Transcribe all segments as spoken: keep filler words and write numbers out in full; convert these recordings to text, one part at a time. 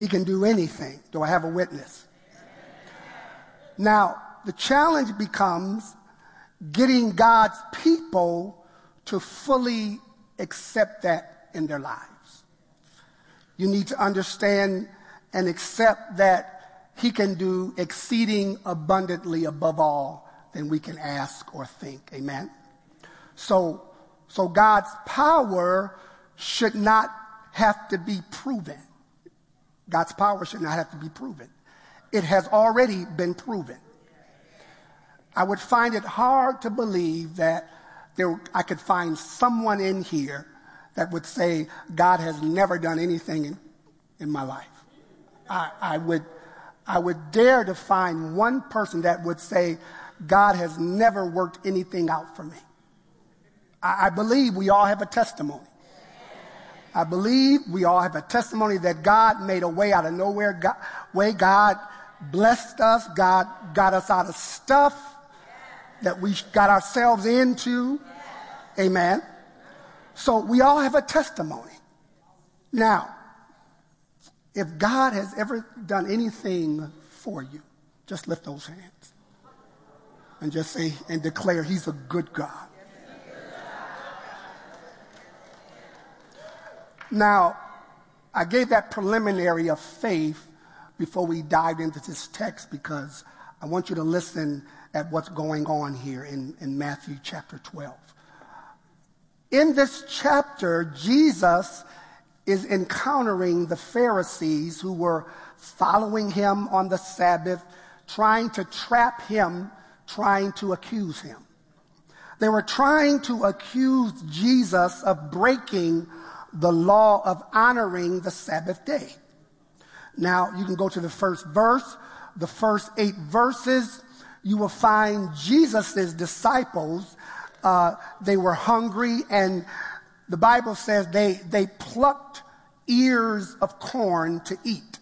He can do anything. Do I have a witness? Now, the challenge becomes getting God's people to fully accept that in their lives. You need to understand and accept that he can do exceeding abundantly above all than we can ask or think. Amen? So, so God's power should not have to be proven. God's power should not have to be proven. It has already been proven. I would find it hard to believe that there, I could find someone in here that would say, God has never done anything in, in my life. I, I would, I would dare to find one person that would say, God has never worked anything out for me. I, I believe we all have a testimony. I believe we all have a testimony that God made a way out of nowhere. God, way God blessed us. God got us out of stuff that we got ourselves into. Amen. So we all have a testimony. Now, if God has ever done anything for you, just lift those hands and just say and declare he's a good God. Now, I gave that preliminary of faith before we dived into this text because I want you to listen at what's going on here in, in Matthew chapter twelve. In this chapter, Jesus is encountering the Pharisees who were following him on the Sabbath, trying to trap him, trying to accuse him. They were trying to accuse Jesus of breaking the law of honoring the Sabbath day. Now, you can go to the first verse, the first eight verses. You will find Jesus' disciples, uh, they were hungry, and the Bible says they, they plucked ears of corn to eat.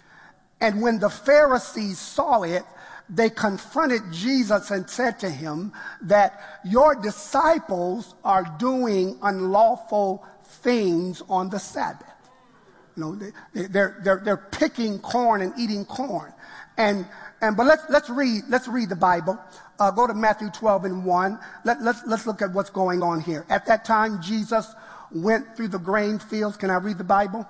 And when the Pharisees saw it, they confronted Jesus and said to him that your disciples are doing unlawful things on the Sabbath. You know, they, they're, they're, they're picking corn and eating corn. And, and, but let's, let's read, let's read the Bible. Uh, go to Matthew twelve and one. Let, let's, let's look at what's going on here. At that time, Jesus went through the grain fields. Can I read the Bible?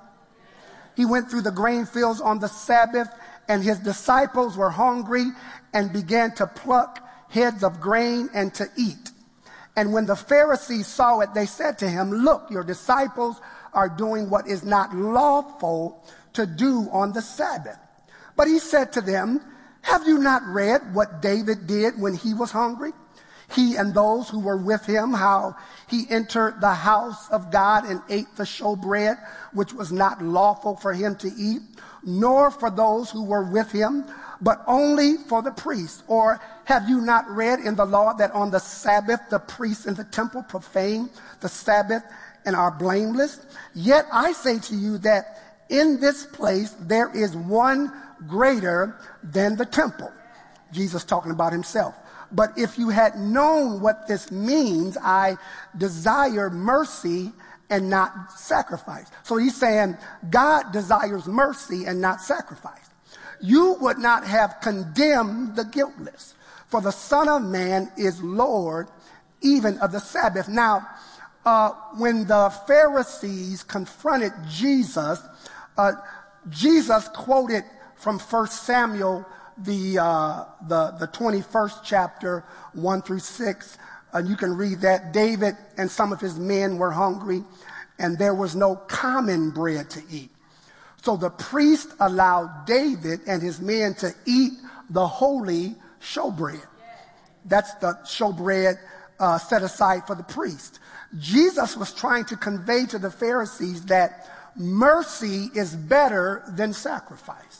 He went through the grain fields on the Sabbath, and his disciples were hungry and began to pluck heads of grain and to eat. And when the Pharisees saw it, they said to him, look, your disciples are doing what is not lawful to do on the Sabbath. But he said to them, have you not read what David did when he was hungry? He and those who were with him, how he entered the house of God and ate the showbread, which was not lawful for him to eat, nor for those who were with him, but only for the priests. Or have you not read in the law that on the Sabbath the priests in the temple profane the Sabbath and are blameless? Yet I say to you that in this place there is one greater than the temple. Jesus talking about himself. But if you had known what this means, I desire mercy and not sacrifice. So he's saying God desires mercy and not sacrifice. You would not have condemned the guiltless, for the Son of Man is Lord even of the Sabbath. Now, uh, when the Pharisees confronted Jesus, uh, Jesus quoted from First Samuel, the, uh, the, the twenty-first chapter, one through six. And you can read that. David and some of his men were hungry, and there was no common bread to eat. So the priest allowed David and his men to eat the holy showbread. That's the showbread uh, set aside for the priest. Jesus was trying to convey to the Pharisees that mercy is better than sacrifice.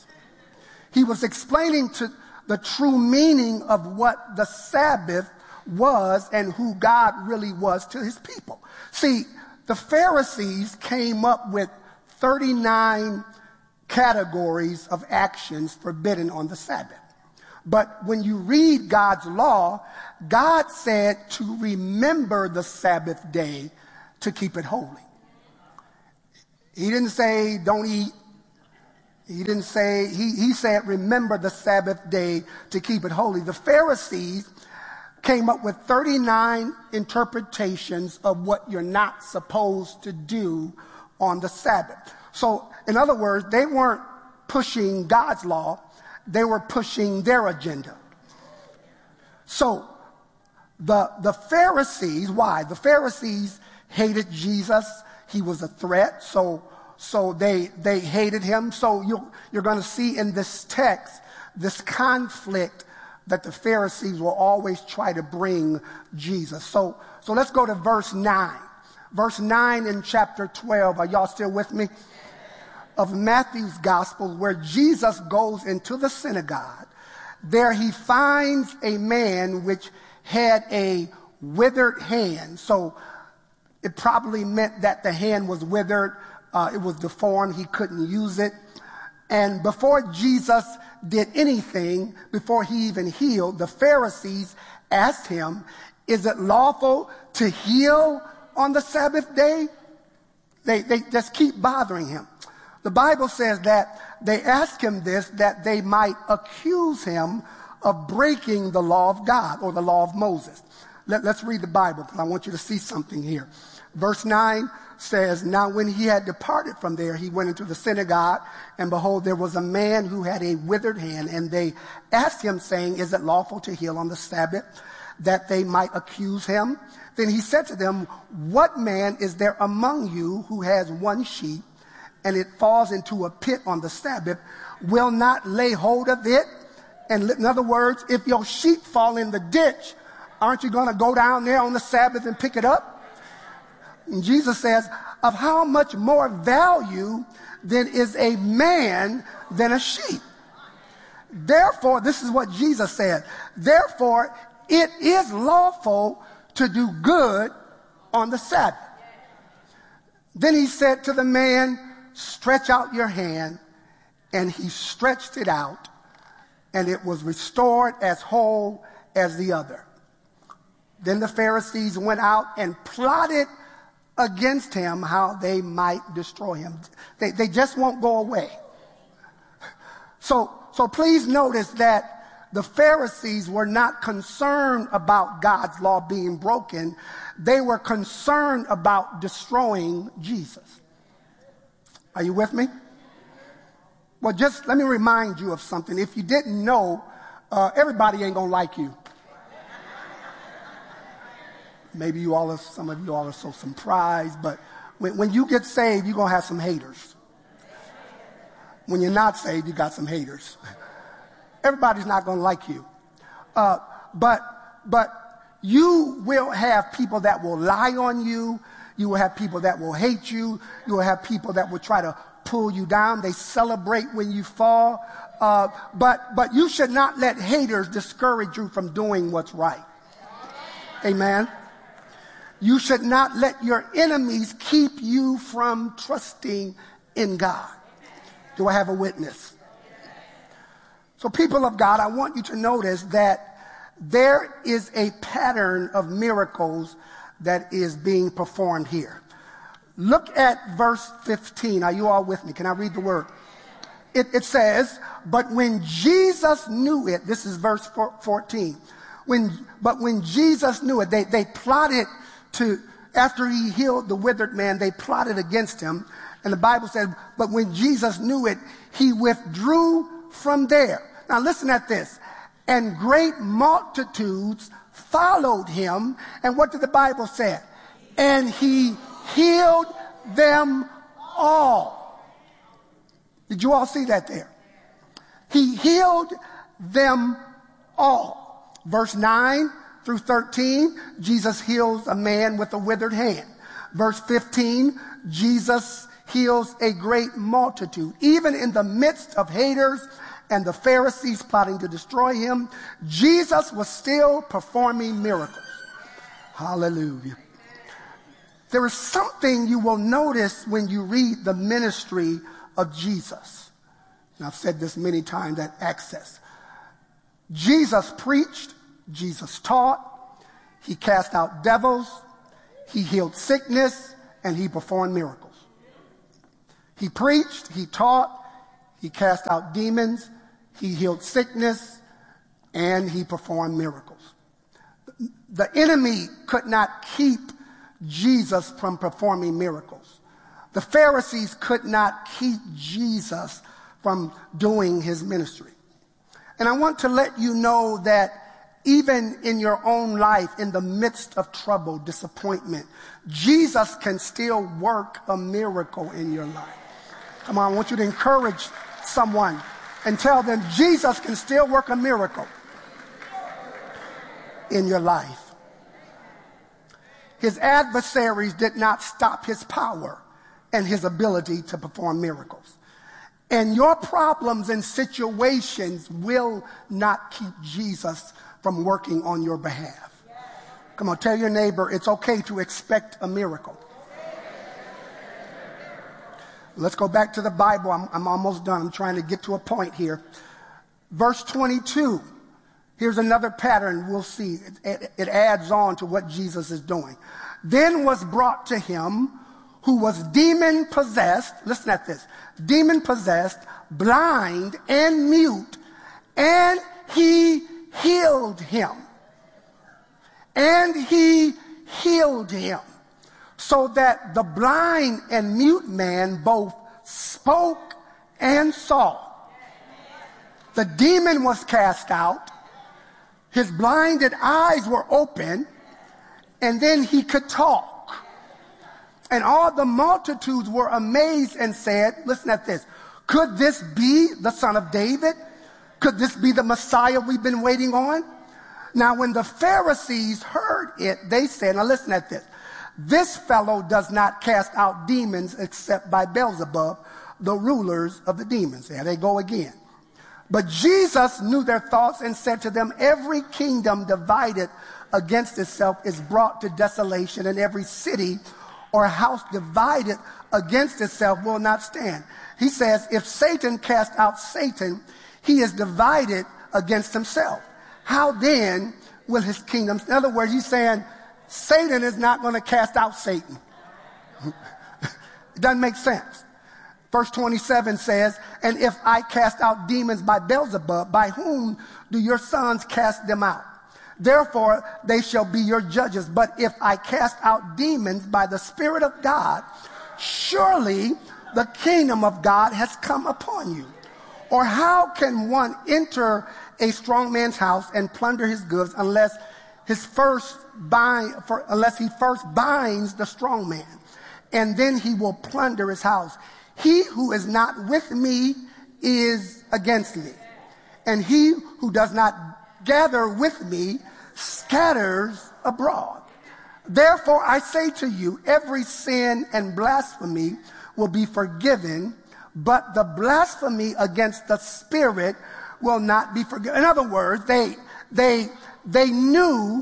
He was explaining to the true meaning of what the Sabbath was and who God really was to his people. See, the Pharisees came up with thirty-nine categories of actions forbidden on the Sabbath. But when you read God's law, God said to remember the Sabbath day to keep it holy. He didn't say don't eat. He didn't say, he, he said, remember the Sabbath day to keep it holy. The Pharisees came up with thirty-nine interpretations of what you're not supposed to do on the Sabbath. So, in other words, they weren't pushing God's law, they were pushing their agenda. So, the, the Pharisees, why? The Pharisees hated Jesus. He was a threat, so so they they hated him. So you, you're going to see in this text this conflict that the Pharisees will always try to bring Jesus. So, so let's go to verse nine. Verse nine in chapter twelve. Are y'all still with me? Of Matthew's gospel, where Jesus goes into the synagogue. There he finds a man which had a withered hand. So it probably meant that the hand was withered. Uh, it was deformed. He couldn't use it. And before Jesus did anything, before he even healed, the Pharisees asked him, is it lawful to heal on the Sabbath day? They, they just keep bothering him. The Bible says that they asked him this, that they might accuse him of breaking the law of God or the law of Moses. Let, let's read the Bible because I want you to see something here. Verse nine says, now when he had departed from there, he went into the synagogue, and behold, there was a man who had a withered hand, and they asked him, saying, is it lawful to heal on the Sabbath, that they might accuse him? Then he said to them, what man is there among you who has one sheep, and it falls into a pit on the Sabbath, will not lay hold of it? And in other words, if your sheep fall in the ditch, aren't you going to go down there on the Sabbath and pick it up? And Jesus says, of how much more value then is a man than a sheep? Therefore, this is what Jesus said, therefore it is lawful to do good on the Sabbath. Then he said to the man, stretch out your hand. And he stretched it out, and it was restored as whole as the other. Then the Pharisees went out and plotted against him how they might destroy him. They, they just won't go away. So, so please notice that the Pharisees were not concerned about God's law being broken. They were concerned about destroying Jesus. Are you with me? Well, just let me remind you of something. If you didn't know, uh, everybody ain't gonna like you. Maybe you all are, some of you all are so surprised, but when, when you get saved, you're going to have some haters. When you're not saved, you got some haters. Everybody's not going to like you. Uh, but, but you will have people that will lie on you. You will have people that will hate you. You will have people that will try to pull you down. They celebrate when you fall. Uh, but, but you should not let haters discourage you from doing what's right. Amen. You should not let your enemies keep you from trusting in God. Do I have a witness? So people of God, I want you to notice that there is a pattern of miracles that is being performed here. Look at verse fifteen. Are you all with me? Can I read the word? It, it says, but when Jesus knew it, this is verse fourteen. When, but when Jesus knew it, they, they plotted to, after he healed the withered man, they plotted against him. And the Bible says, but when Jesus knew it, he withdrew from there. Now listen at this. And great multitudes followed him. And what did the Bible say? And he healed them all. Did you all see that there? He healed them all. Verse nine through thirteen, Jesus heals a man with a withered hand. Verse fifteen, Jesus heals a great multitude. Even in the midst of haters and the Pharisees plotting to destroy him, Jesus was still performing miracles. Hallelujah. There is something you will notice when you read the ministry of Jesus. And I've said this many times at Access. Jesus preached, Jesus taught, he cast out devils, he healed sickness, and he performed miracles. He preached, he taught, He cast out demons, he healed sickness, and he performed miracles. The enemy could not keep Jesus from performing miracles. The Pharisees could not keep Jesus from doing his ministry. And I want to let you know that even in your own life, in the midst of trouble, disappointment, Jesus can still work a miracle in your life. Come on, I want you to encourage someone and tell them Jesus can still work a miracle in your life. His adversaries did not stop his power and his ability to perform miracles. And your problems and situations will not keep Jesus from working on your behalf. Come on, tell your neighbor it's okay to expect a miracle. Let's go back to the Bible. I'm, I'm almost done. I'm trying to get to a point here. Verse twenty-two. Here's another pattern we'll see. It, it, it adds on to what Jesus is doing. Then was brought to him who was demon possessed. Listen at this. Demon possessed, blind and mute, and he healed him. And he healed him. So that the blind and mute man both spoke and saw. The demon was cast out. His blinded eyes were open, and then he could talk. And all the multitudes were amazed and said, listen at this, could this be the Son of David? Could this be the Messiah we've been waiting on? Now, when the Pharisees heard it, they said, now listen at this, this fellow does not cast out demons except by Beelzebub, the rulers of the demons. There they go again. But Jesus knew their thoughts and said to them, every kingdom divided against itself is brought to desolation, and every city or house divided against itself will not stand. He says, if Satan cast out Satan, he is divided against himself. How then will his kingdom? In other words, he's saying Satan is not going to cast out Satan. It doesn't make sense. Verse twenty-seven says, and if I cast out demons by Beelzebub, by whom do your sons cast them out? Therefore, they shall be your judges. But if I cast out demons by the Spirit of God, surely the kingdom of God has come upon you. Or how can one enter a strong man's house and plunder his goods unless his first bind, for, unless he first binds the strong man, and then he will plunder his house? He who is not with me is against me, and he who does not gather with me scatters abroad. Therefore I say to you, every sin and blasphemy will be forgiven, but the blasphemy against the Spirit will not be forgiven. In other words, they they they knew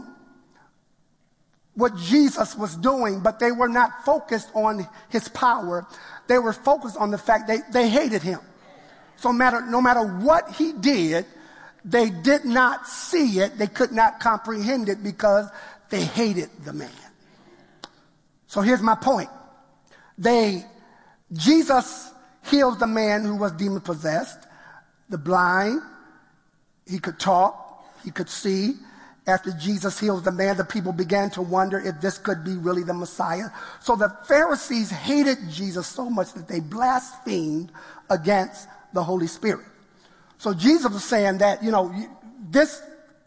what Jesus was doing, but they were not focused on his power. They were focused on the fact they, they hated him. So matter, no matter what he did, they did not see it. They could not comprehend it because they hated the man. So here's my point. They, Jesus heals the man who was demon possessed, the blind. He could talk, he could see. After Jesus heals the man, the people began to wonder if this could be really the Messiah. So the Pharisees hated Jesus so much that they blasphemed against the Holy Spirit. So Jesus was saying that, you know, this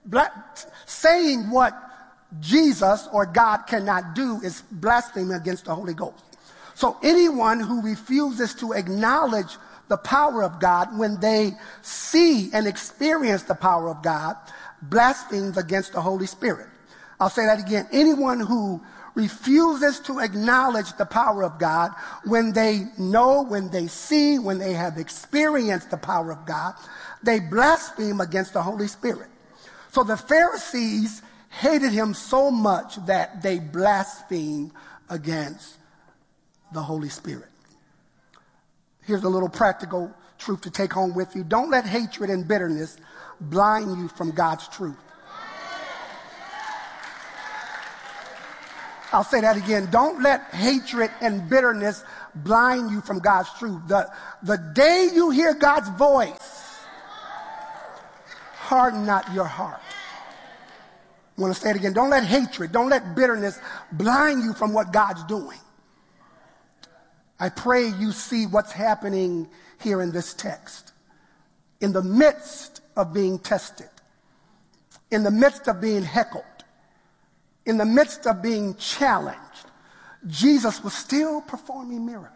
saying what Jesus or God cannot do is blasphemy against the Holy Ghost. So anyone who refuses to acknowledge the power of God when they see and experience the power of God blasphemes against the Holy Spirit. I'll say that again. Anyone who refuses to acknowledge the power of God when they know, when they see, when they have experienced the power of God, they blaspheme against the Holy Spirit. So the Pharisees hated him so much that they blasphemed against the Holy Spirit. Here's a little practical truth to take home with you. Don't let hatred and bitterness blind you from God's truth. I'll say that again. Don't let hatred and bitterness blind you from God's truth. The, the day you hear God's voice, harden not your heart. I want to say it again. Don't let hatred, don't let bitterness blind you from what God's doing. I pray you see what's happening here in this text. In the midst of being tested, in the midst of being heckled, in the midst of being challenged, Jesus was still performing miracles.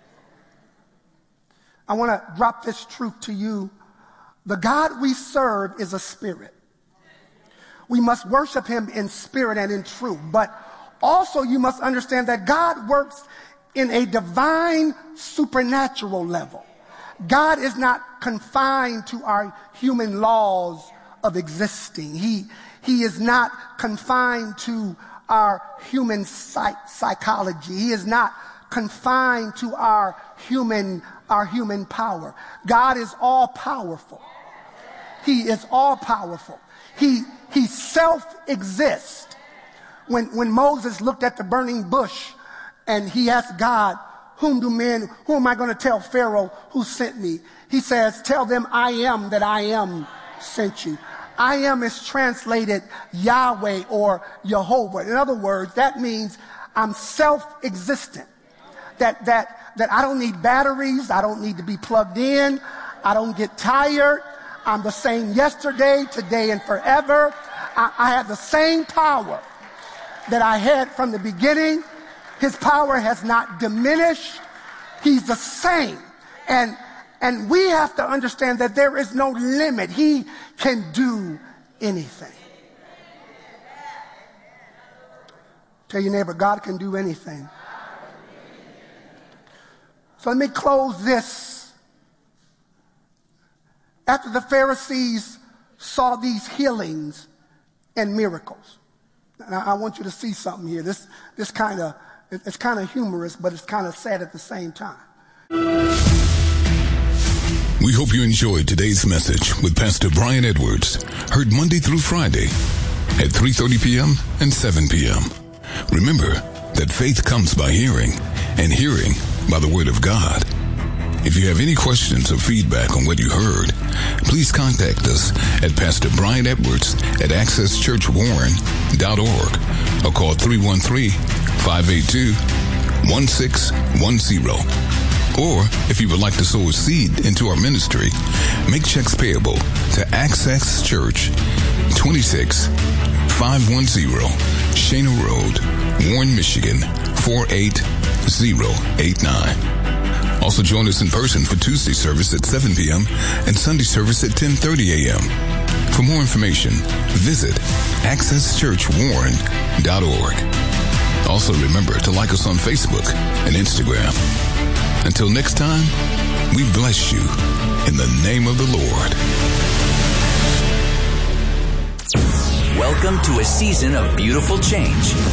I want to drop this truth to you. The God we serve is a spirit. We must worship him in spirit and in truth. But also you must understand that God works in a divine supernatural level. God is not confined to our human laws of existing. He, he is not confined to our human psych- psychology. He is not confined to our human, our human power. God is all powerful. He is all powerful. He, he self-exists. When, when Moses looked at the burning bush and he asked God, whom do men, who am I going to tell Pharaoh who sent me? He says, tell them I am that I am sent you. I am is translated Yahweh or Jehovah. In other words, that means I'm self-existent. That, that, that I don't need batteries. I don't need to be plugged in. I don't get tired. I'm the same yesterday, today, and forever. I, I have the same power that I had from the beginning. His power has not diminished. He's the same. And, and we have to understand that there is no limit. He can do anything. Tell your neighbor, God can do anything. So let me close this. After the Pharisees saw these healings and miracles, and I want you to see something here. This, this kind of, it's kind of humorous, but it's kind of sad at the same time. We hope you enjoyed today's message with Pastor Brian Edwards, heard Monday through Friday at three thirty p.m. and seven p.m. Remember that faith comes by hearing, and hearing by the word of God. If you have any questions or feedback on what you heard, please contact us at Pastor Brian Edwards at access church warren dot org or call three one three, five eight two, one six one zero. Or if you would like to sow a seed into our ministry, make checks payable to Access Church, twenty-six five ten Shana Road, Warren, Michigan, four eight zero eight nine. Also join us in person for Tuesday service at seven p.m. and Sunday service at ten thirty a.m. For more information, visit access church warren dot org. Also remember to like us on Facebook and Instagram. Until next time, we bless you in the name of the Lord. Welcome to a season of beautiful change.